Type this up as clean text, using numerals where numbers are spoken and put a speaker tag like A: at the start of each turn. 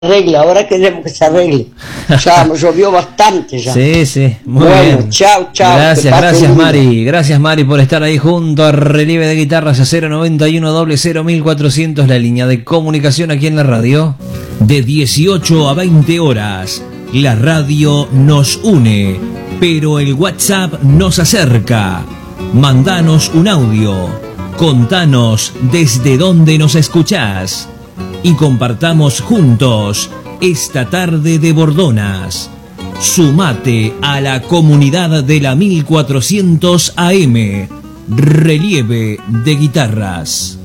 A: arregle, ahora queremos que se arregle. Ya nos llovió bastante ya.
B: Sí, sí, muy
A: bueno,
B: bien.
A: Chao.
B: Gracias Mari. Gracias Mari por estar ahí junto a Relieve de Guitarras a 091 00 1400, la línea de comunicación aquí en la radio. De 18 a 20 horas, la radio nos une, pero el WhatsApp nos acerca. Mandanos un audio, contanos desde dónde nos escuchás y compartamos juntos esta tarde de Bordonas. Sumate a la comunidad de la 1400 AM, Relieve de Guitarras.